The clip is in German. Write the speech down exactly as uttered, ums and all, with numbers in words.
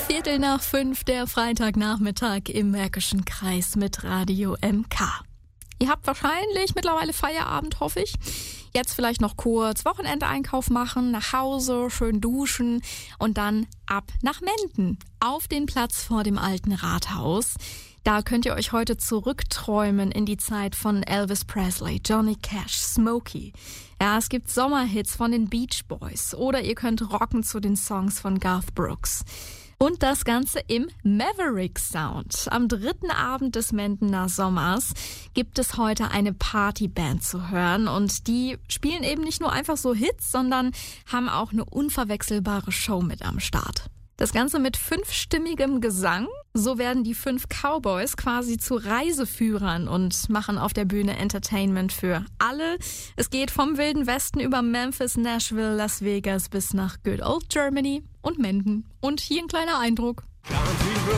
Viertel nach fünf, der Freitagnachmittag im Märkischen Kreis mit Radio M K. Ihr habt wahrscheinlich mittlerweile Feierabend, hoffe ich. Jetzt vielleicht noch kurz Wochenendeinkauf machen, nach Hause, schön duschen und dann ab nach Menden, auf den Platz vor dem alten Rathaus. Da könnt ihr euch heute zurückträumen in die Zeit von Elvis Presley, Johnny Cash, Smokey. Ja, es gibt Sommerhits von den Beach Boys oder ihr könnt rocken zu den Songs von Garth Brooks. Und das Ganze im Maverick-Sound. Am dritten Abend des Mendener Sommers gibt es heute eine Partyband zu hören. Und die spielen eben nicht nur einfach so Hits, sondern haben auch eine unverwechselbare Show mit am Start. Das Ganze mit fünfstimmigem Gesang. So werden die fünf Cowboys quasi zu Reiseführern und machen auf der Bühne Entertainment für alle. Es geht vom Wilden Westen über Memphis, Nashville, Las Vegas bis nach Good Old Germany und Menden. Und hier ein kleiner Eindruck.